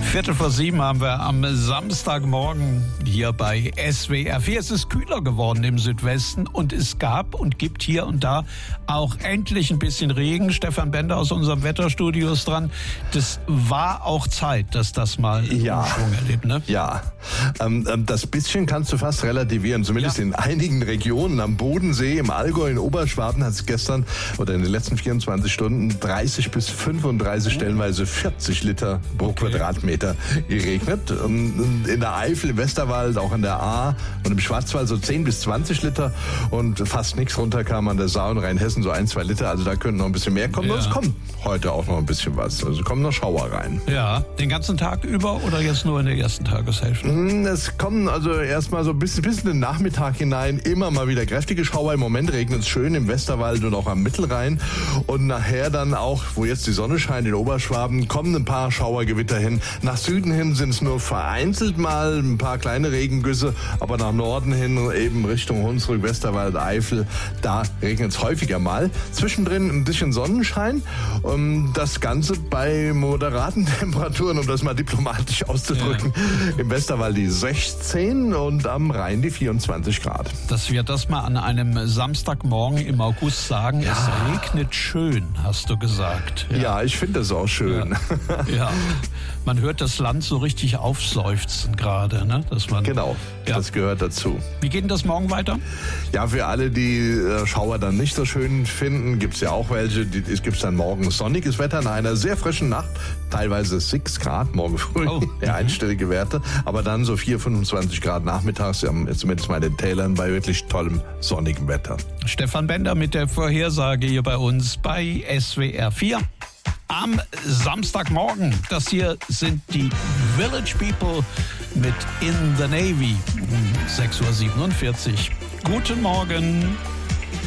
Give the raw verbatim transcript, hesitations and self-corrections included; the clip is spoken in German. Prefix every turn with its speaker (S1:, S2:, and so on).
S1: Viertel vor sieben haben wir am Samstagmorgen hier bei S W R vier. Es ist kühler geworden im Südwesten und es gab und gibt hier und da auch endlich ein bisschen Regen. Stefan Bender aus unserem Wetterstudio ist dran. Das war auch Zeit, dass das mal
S2: ja.
S1: Schwung erlebt, ne?
S2: Ja, ähm, das bisschen kannst du fast relativieren, zumindest ja. in einigen Regionen. Am Bodensee, im Allgäu, in Oberschwaben hat es gestern oder in den letzten vierundzwanzig Stunden dreißig bis fünfunddreißig, stellenweise vierzig Liter pro okay. Quadratmeter geregnet. In der Eifel, im Westerwald, auch in der Ahr und im Schwarzwald so zehn bis zwanzig Liter und fast nichts runter kam an der Saar und Rheinhessen so ein, zwei Liter. Also da könnte noch ein bisschen mehr kommen. Ja. Und es kommt heute auch noch ein bisschen was. Also kommen noch Schauer rein.
S1: Ja, den ganzen Tag über oder jetzt nur in der ersten Tageshälfte?
S2: Es kommen also erstmal so ein bisschen, bis in den Nachmittag hinein immer mal wieder kräftige Schauer. Im Moment regnet es schön im Westerwald und auch am Mittelrhein. Und nachher dann auch, wo jetzt die Sonne scheint in Oberschwaben, kommen ein paar Schauergewitter hin. Nach Süden hin sind es nur vereinzelt mal ein paar kleine Regengüsse, aber nach Norden hin eben Richtung Hunsrück, Westerwald, Eifel, da regnet es häufiger mal. Zwischendrin ein bisschen Sonnenschein. Das Ganze bei moderaten Temperaturen, um das mal diplomatisch auszudrücken. Ja. Im Westerwald die sechzehn und am Rhein die vierundzwanzig Grad.
S1: Dass wir das mal an einem Samstagmorgen im August sagen, ja. Es regnet schön, hast du gesagt.
S2: Ja, ja ich finde das auch schön.
S1: Ja. ja, man hört das Land so richtig aufseufzen gerade, ne? Dass man,
S2: genau, ja. das gehört dazu.
S1: Wie geht denn das morgen weiter?
S2: Ja, für alle, die äh, Schauer dann nicht so schön finden, gibt es ja auch welche. Die, es gibt dann morgen sonniges Wetter nach einer sehr frischen Nacht, teilweise sechs Grad morgen früh, oh. ja, einstellige Werte, aber dann so vier, fünfundzwanzig Grad nachmittags, zumindest mal in den Tälern, bei wirklich tollem sonnigem Wetter.
S1: Stefan Bender mit der Vorhersage hier bei uns bei S W R vier. Am Samstagmorgen. Das hier sind die Village People mit In the Navy. sechs Uhr siebenundvierzig. Guten Morgen.